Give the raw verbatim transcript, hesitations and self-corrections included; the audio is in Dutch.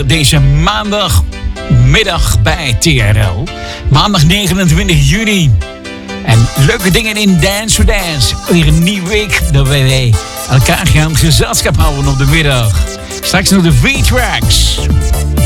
deze maandagmiddag bij T R L. Maandag negenentwintig juni. En leuke dingen in Dance for Dance. Weer een nieuwe week dat wij elkaar gaan gezelschap houden op de middag. Straks nog de V-Tracks.